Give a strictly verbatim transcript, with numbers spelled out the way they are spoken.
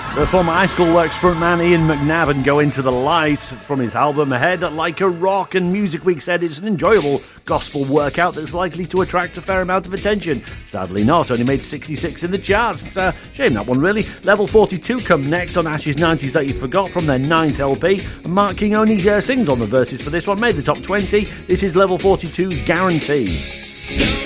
The former High School Works frontman Ian McNabb Go Into the Light from his album Ahead Like a Rock, and Music Week said it's an enjoyable gospel workout that's likely to attract a fair amount of attention. Sadly not, only made sixty-six in the charts. It's a shame that one really. Level forty-two come next on Ash's nineties That You Forgot from their ninth L P, and Mark King only uh, sings on the verses for this one, made the top twenty. This is Level forty-two's Guarantee.